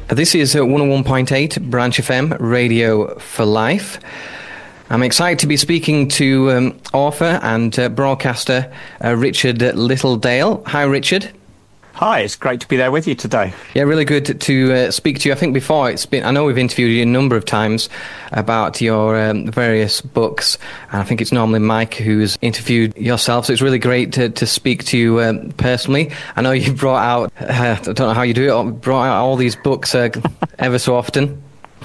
This is 101.8 Branch FM, Radio for Life. I'm excited to be speaking to author and broadcaster Richard Littledale. Hi, Richard. Hi, it's great to be there with you today. Yeah, really good to speak to you. I think before I know we've interviewed you a number of times about your various books, and I think it's normally Mike who's interviewed yourself, so it's really great to speak to you personally. I know you brought out, I don't know how you do it, brought out all these books ever so often.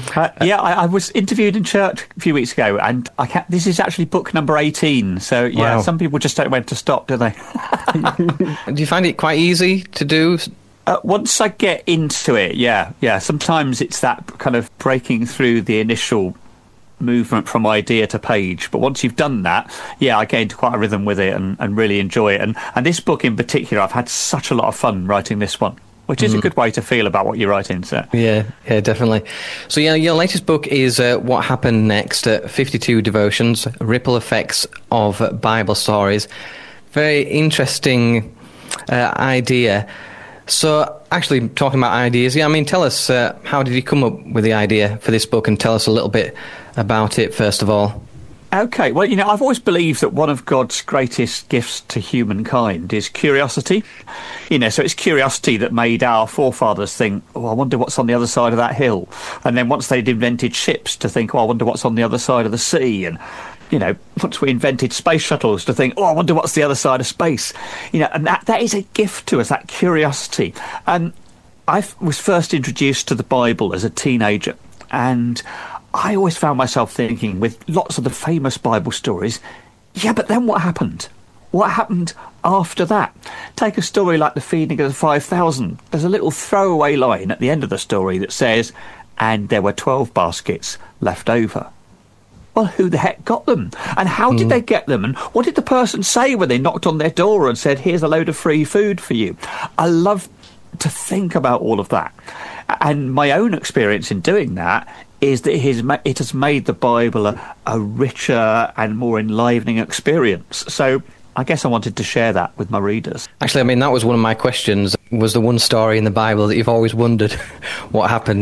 I was interviewed in church a few weeks ago, and this is actually book number 18. So, yeah, wow. Some people just don't know when to stop, do they? Do you find it quite easy to do? Once I get into it, yeah. Sometimes it's that kind of breaking through the initial movement from idea to page. But once you've done that, I get into quite a rhythm with it and really enjoy it. And this book in particular, I've had such a lot of fun writing this one, which is a good way to feel about what you're writing. So. Yeah, definitely. So, your latest book is What Happened Next, 52 Devotions, Ripple Effects of Bible Stories. Very interesting idea. So, actually, talking about ideas, tell us, how did you come up with the idea for this book, and tell us a little bit about it, first of all. Okay, well, I've always believed that one of God's greatest gifts to humankind is curiosity. So it's curiosity that made our forefathers think, I wonder what's on the other side of that hill. And then once they'd invented ships, to think, I wonder what's on the other side of the sea. And, once we invented space shuttles, to think, I wonder what's the other side of space. And that is a gift to us, that curiosity. And I was first introduced to the Bible as a teenager, and I always found myself thinking, with lots of the famous Bible stories, but then what happened? What happened after that? Take a story like the feeding of the 5,000. There's a little throwaway line at the end of the story that says, and there were 12 baskets left over. Well, who the heck got them? And how did they get them? And what did the person say when they knocked on their door and said, here's a load of free food for you? I love to think about all of that. And my own experience in doing that is that it has made the Bible a richer and more enlivening experience. So I guess I wanted to share that with my readers. Actually, that was one of my questions. Was the one story in the Bible that you've always wondered what happened